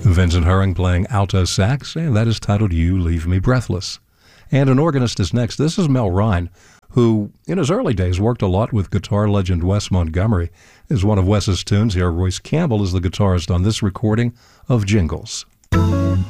Vincent Herring playing alto sax, and that is titled You Leave Me Breathless. And an organist is next. This is Mel Rhine, who in his early days worked a lot with guitar legend Wes Montgomery. Is one of Wes's tunes here. Royce Campbell is the guitarist on this recording of Jingles.